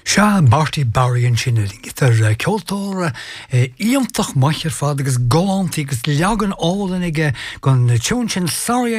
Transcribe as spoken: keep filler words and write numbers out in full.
Se Barty Barry sin tar ceoltóra íontach maiir fad agus goántaí agus leagan álan ige gon tún sin saoire